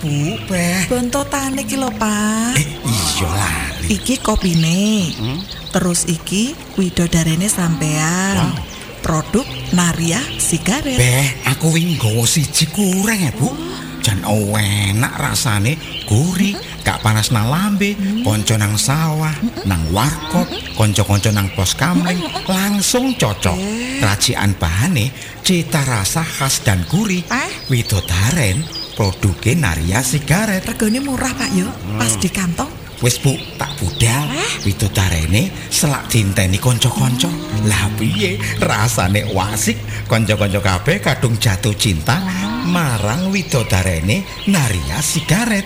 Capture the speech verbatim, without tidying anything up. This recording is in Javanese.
Bu, Beh? Bontotane iki lho, Pak. Eh, iya lali. Iki kopine. Hmm? Terus iki widodarene sampean. Wow. Produk Naria Sigaret. Beh, aku wingi nggawa siji kurang ya, Bu. Jan enak rasane, gurih, gak panas nang lambe, konco nang sawah, nang warkop, konco-konco nang pos kamling, langsung cocok. Racikan bahane, cita rasa khas dan gurih. Eh? Widodaren, produknya Naria Sigaret. Regane murah, Pak yo. Pas di kantong. Wis Bu, tak budal. Widodarene selak dinteni konco-konco. Lah piye rasane wasik, konco-konco kabeh kadung jatuh cinta marang widodarene Naria Sigaret.